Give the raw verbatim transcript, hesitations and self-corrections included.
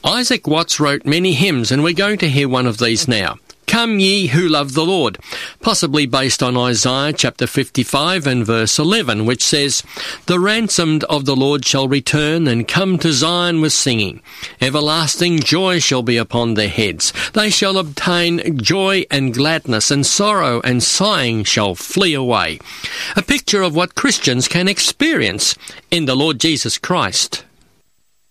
Isaac Watts wrote many hymns, and we're going to hear one of these now. Come ye who love the Lord, possibly based on Isaiah chapter fifty-five and verse eleven, which says, The ransomed of the Lord shall return and come to Zion with singing. Everlasting joy shall be upon their heads. They shall obtain joy and gladness, and sorrow and sighing shall flee away. A picture of what Christians can experience in the Lord Jesus Christ.